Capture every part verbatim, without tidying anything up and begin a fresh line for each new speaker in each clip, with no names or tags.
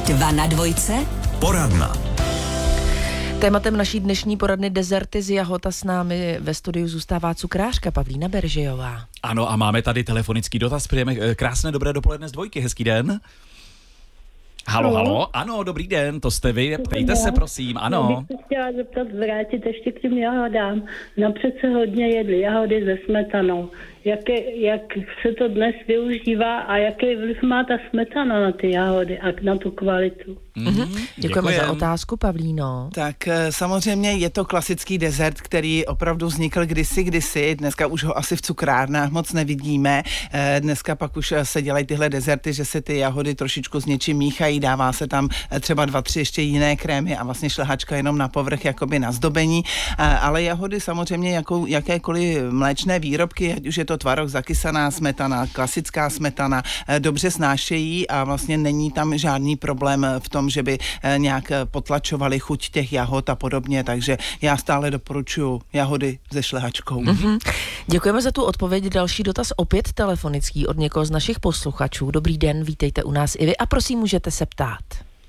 Dva na dvojce.
Poradna.
Tématem naší dnešní poradny Dezerty z jahod a s námi ve studiu zůstává cukrářka Pavlína Beržejová.
Ano, a máme tady telefonický dotaz. Přejeme krásné dobré dopoledne z dvojky. Hezký den. Halo, halo. Ano, dobrý den, to jste vy. Ptejte se, prosím, ano.
Já bych se chtěla zeptat, vrátit ještě k těm jahodám. Napřed se hodně jedly jahody se smetanou. Jak, je, jak se to dnes využívá a jaký vliv má ta smetana na ty jahody a na tu kvalitu?
Mm-hmm. Děkujeme za otázku, Pavlíno.
Tak samozřejmě je to klasický dezert, který opravdu vznikl kdysi, kdysi. Dneska už ho asi v cukrárnách moc nevidíme. Dneska pak už se dělají tyhle dezerty, že se ty jahody trošičku s něčím míchají, dává se tam třeba dva, tři ještě jiné krémy a vlastně šlehačka jenom na povrch, jakoby na zdobení. Ale jahody samozřejmě jako jakékoliv mléčné výrobky, ať už je to tvaroh, zakysaná smetana, klasická smetana, dobře snášejí a vlastně není tam žádný problém v tom, že by nějak potlačovali chuť těch jahod a podobně, takže já stále doporučuji jahody se šlehačkou.
Mm-hmm. Děkujeme za tu odpověď. Další dotaz opět telefonický od někoho z našich posluchačů. Dobrý den, vítejte u nás i vy a prosím, můžete se ptát.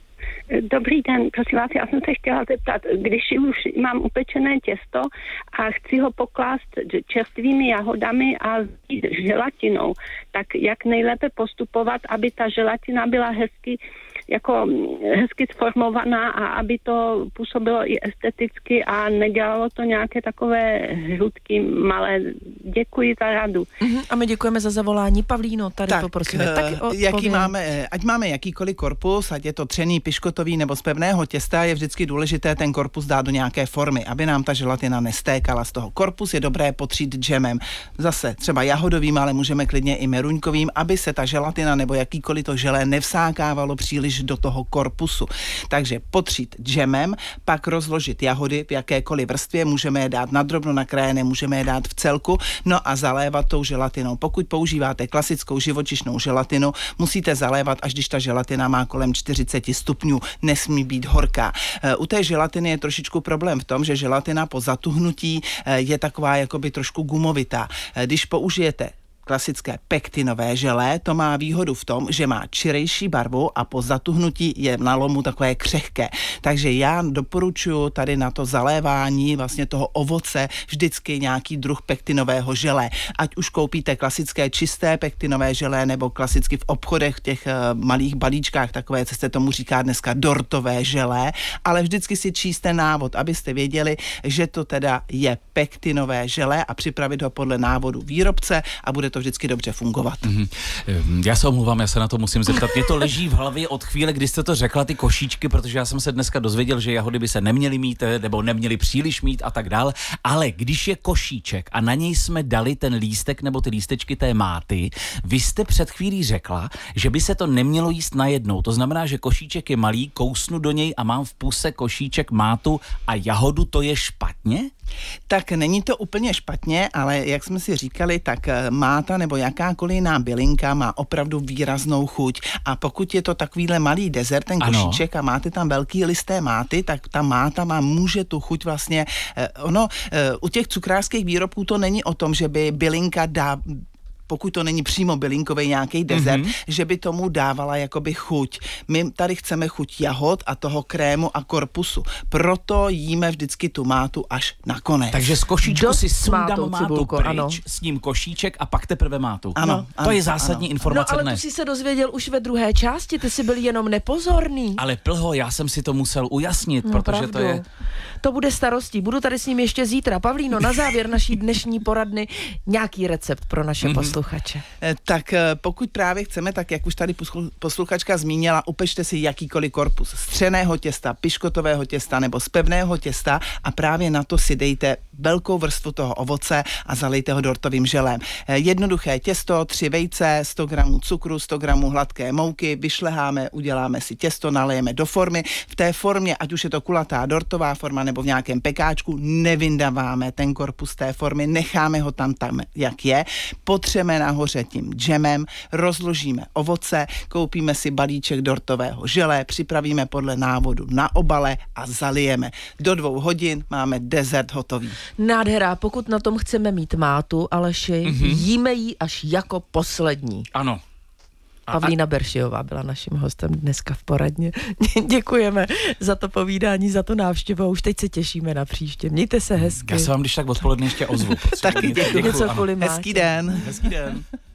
Dobrý den, prosím vás, já jsem se chtěla zeptat, když už mám upečené těsto a chci ho poklást čerstvými jahodami a želatinou, tak jak nejlépe postupovat, aby ta želatina byla hezky jako hezky sformovaná a aby to působilo i esteticky a nedělalo to nějaké takové hrudky malé. Děkuji za radu.
Uh-huh. A my děkujeme za zavolání. Pavlíno, tady
tak,
poprosíme. Tak, o,
jaký máme, ať máme jakýkoliv korpus, ať je to třený, piškotový nebo z pevného těsta, je vždycky důležité ten korpus dát do nějaké formy, aby nám ta želatina nestékala z toho. Korpus je dobré potřít džemem. Zase třeba jahodovým, ale můžeme klidně i meruňkovým, aby se ta želatina nebo jakýkoliv to želé nevsákávalo příliš do toho korpusu. Takže potřít džemem, pak rozložit jahody v jakékoliv vrstvě, můžeme je dát nadrobno nakrájené, můžeme je dát v celku, no a zalévat tou želatinou. Pokud používáte klasickou živočišnou želatinu, musíte zalévat, až když ta želatina má kolem čtyřicet stupňů, nesmí být horká. U té želatiny je trošičku problém v tom, že želatina po zatuhnutí je taková jakoby trošku gumovitá. Když použijete klasické pektinové želé, to má výhodu v tom, že má čirejší barvu a po zatuhnutí je na lomu takové křehké. Takže já doporučuji tady na to zalévání vlastně toho ovoce vždycky nějaký druh pektinového želé. Ať už koupíte klasické čisté pektinové želé nebo klasicky v obchodech v těch uh, malých balíčkách, takové, co se tomu říká dneska dortové želé, ale vždycky si číste návod, abyste věděli, že to teda je pektinové želé a připravit ho podle návodu výrobce a bude to vždycky dobře fungovat. Mm-hmm.
Já se omluvám, já se na to musím zeptat. Mě to leží v hlavě od chvíle, kdy jste to řekla, ty košíčky, protože já jsem se dneska dozvěděl, že jahody by se neměly mít, nebo neměly příliš mít a tak dál, ale když je košíček a na něj jsme dali ten lístek nebo ty lístečky té máty, vy jste před chvílí řekla, že by se to nemělo jíst najednou. To znamená, že košíček je malý, kousnu do něj a mám v puse košíček mátu a jahodu, to je špatně?
Tak není to úplně špatně, ale jak jsme si říkali, tak máta nebo jakákoliv jiná bylinka má opravdu výraznou chuť. A pokud je to takovýhle malý dezert, ten košíček a máte tam velký listé máty, tak ta máta má může tu chuť vlastně, eh, ono, eh, u těch cukrářských výrobků to není o tom, že by bylinka dá pokud to není přímo bylinkový nějaký dezert, mm-hmm. že by tomu dávala jakoby chuť. My tady chceme chuť jahod a toho krému a korpusu. Proto jíme vždycky tu mátu až nakonec.
Takže z košíčku
Dost
si sundám mátu
cibulko,
pryč,
ano.
S ním košíček a pak teprve mátu.
Ano,
no,
ano,
to je zásadní
ano.
informace
No ale
dnes.
tu jsi se dozvěděl už ve druhé části, ty jsi byl jenom nepozorný.
Ale Plho, já jsem si to musel ujasnit,
No,
protože
pravdu.
to je...
To bude starostí. Budu tady s ním ještě zítra. Pavlíno, na závěr naší dnešní poradny nějaký recept pro naše mm-hmm. posluchače.
Tak pokud právě chceme, tak jak už tady posluchačka zmínila, upečte si jakýkoliv korpus z třeného těsta, piškotového těsta nebo z pevného těsta a právě na to si dejte velkou vrstvu toho ovoce a zalejte ho dortovým želem. Jednoduché těsto, tři vejce, sto gramů cukru, sto gramů hladké mouky, vyšleháme, uděláme si těsto, nalejeme do formy. V té formě, ať už je to kulatá dortová forma nebo v nějakém pekáčku, nevyndaváme ten korpus té formy, necháme ho tam, tam jak je, potřeme nahoře tím džemem, rozložíme ovoce, koupíme si balíček dortového želé, připravíme podle návodu na obale a zalijeme. Do dvou hodin máme dezert hotový.
Nádhera, pokud na tom chceme mít mátu, Aleši, mm-hmm. jíme ji až jako poslední.
Ano.
Pavlína Beršiová byla naším hostem dneska v poradně. Děkujeme za to povídání, za tu návštěvu. Už teď se těšíme na příště. Mějte se hezky.
Já se vám když tak odpoledne ještě ozvu.
Taky děkuji.
Něco kvůli
Hezký den.
Hezký den.